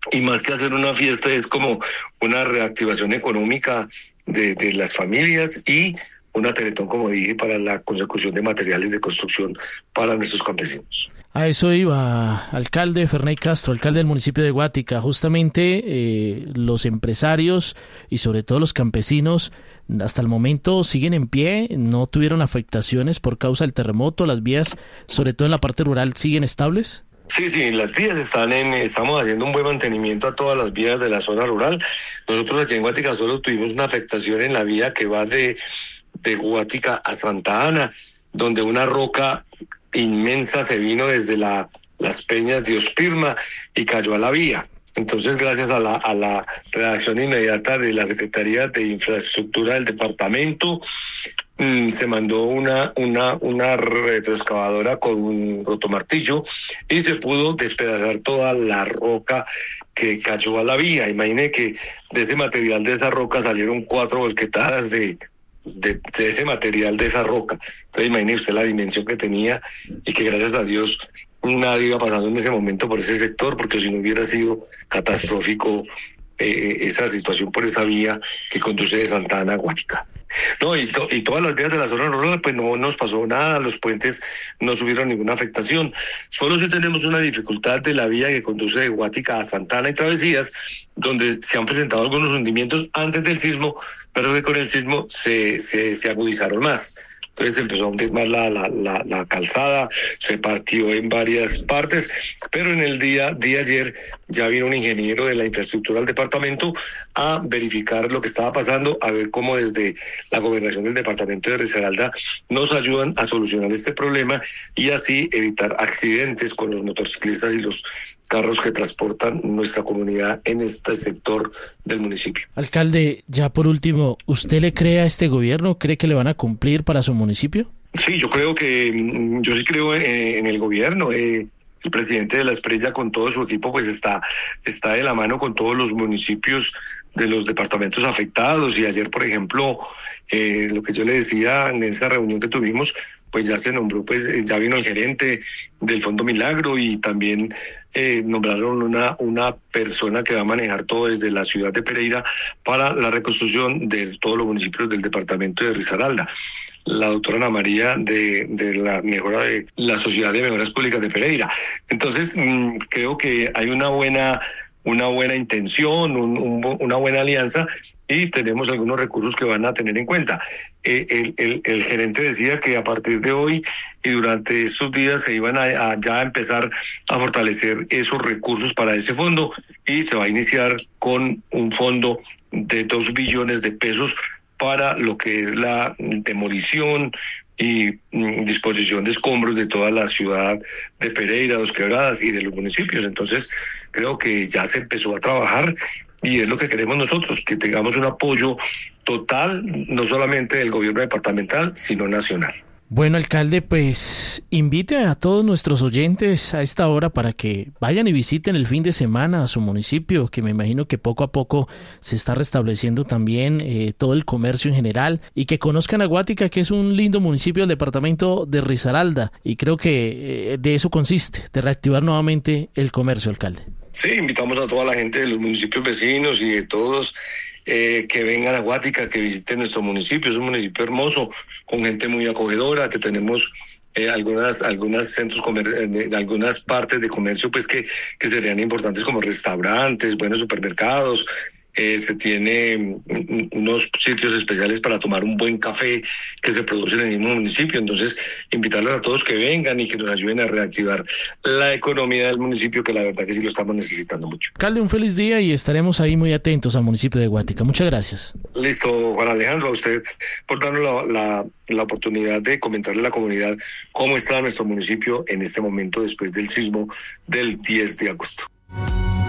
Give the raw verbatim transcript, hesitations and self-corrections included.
y más que hacer una fiesta es como una reactivación económica de, de las familias y una Teletón, como dije, para la consecución de materiales de construcción para nuestros campesinos. A eso iba, alcalde Ferney Castro, alcalde del municipio de Guática. Justamente eh, los empresarios y sobre todo los campesinos hasta el momento siguen en pie, no tuvieron afectaciones por causa del terremoto, las vías, sobre todo en la parte rural, ¿siguen estables? Sí, sí, las vías están en, estamos haciendo un buen mantenimiento a todas las vías de la zona rural. Nosotros aquí en Guática solo tuvimos una afectación en la vía que va de, de Guática a Santa Ana, donde una roca inmensa se vino desde la, las peñas de Ospirma y cayó a la vía. Entonces, gracias a la, a la reacción inmediata de la Secretaría de Infraestructura del departamento, mmm, se mandó una, una, una retroexcavadora con un rotomartillo y se pudo despedazar toda la roca que cayó a la vía. Imagine que de ese material de esa roca salieron cuatro volquetadas de, de, de ese material de esa roca. Entonces, imagine usted la dimensión que tenía y que gracias a Dios nadie iba pasando en ese momento por ese sector, porque si no hubiera sido catastrófico eh, esa situación por esa vía que conduce de Santa Ana a Guática. No, y, to, y todas las vías de la zona rural, pues no nos pasó nada, los puentes no sufrieron ninguna afectación. Solo si tenemos una dificultad de la vía que conduce de Guática a Santa Ana y Travesías, donde se han presentado algunos hundimientos antes del sismo, pero que con el sismo se, se, se agudizaron más. Entonces empezó a hundir más la, la, la, la calzada, se partió en varias partes, pero en el día de ayer ya vino un ingeniero de la infraestructura del departamento a verificar lo que estaba pasando, a ver cómo desde la gobernación del departamento de Risaralda nos ayudan a solucionar este problema y así evitar accidentes con los motociclistas y los carros que transportan nuestra comunidad en este sector del municipio. Alcalde, ya por último, ¿usted le cree a este gobierno? ¿Cree que le van a cumplir para su municipio? Sí, yo creo que, yo sí creo en, en el gobierno. Eh, el presidente de la Esprella con todo su equipo pues está, está de la mano con todos los municipios de los departamentos afectados y ayer, por ejemplo, eh, lo que yo le decía en esa reunión que tuvimos, pues ya se nombró, pues ya vino el gerente del Fondo Milagro y también eh, nombraron una, una persona que va a manejar todo desde la ciudad de Pereira para la reconstrucción de todos los municipios del departamento de Risaralda. La doctora Ana María de, de la mejora de la Sociedad de Mejoras Públicas de Pereira. Entonces, mmm, creo que hay una buena una buena intención, un, un, una buena alianza y tenemos algunos recursos que van a tener en cuenta. Eh, el, el, el gerente decía que a partir de hoy y durante estos días se iban a, a ya empezar a fortalecer esos recursos para ese fondo y se va a iniciar con un fondo de dos billones de pesos para lo que es la demolición y mm, disposición de escombros de toda la ciudad de Pereira, Dos Quebradas y de los municipios. Entonces, creo que ya se empezó a trabajar y es lo que queremos nosotros, que tengamos un apoyo total, no solamente del gobierno departamental, sino nacional. Bueno, alcalde, pues invite a todos nuestros oyentes a esta hora para que vayan y visiten el fin de semana a su municipio, que me imagino que poco a poco se está restableciendo también eh, todo el comercio en general, y que conozcan a Guática, que es un lindo municipio del departamento de Risaralda, y creo que eh, de eso consiste, de reactivar nuevamente el comercio, alcalde. Sí, invitamos a toda la gente de los municipios vecinos y de todos Eh, que vengan a Guática, que visiten nuestro municipio. Es un municipio hermoso, con gente muy acogedora, que tenemos eh, algunas algunas centros comer de, de algunas partes de comercio pues que, que serían importantes, como restaurantes, buenos supermercados. Eh, se tiene unos sitios especiales para tomar un buen café que se produce en el mismo municipio. Entonces, invitarles a todos que vengan y que nos ayuden a reactivar la economía del municipio, que la verdad que sí lo estamos necesitando mucho. Alcalde, un feliz día y estaremos ahí muy atentos al municipio de Guática. Muchas gracias. Listo, Juan Alejandro, a usted por darnos la, la, la oportunidad de comentarle a la comunidad cómo está nuestro municipio en este momento después del sismo del diez de agosto.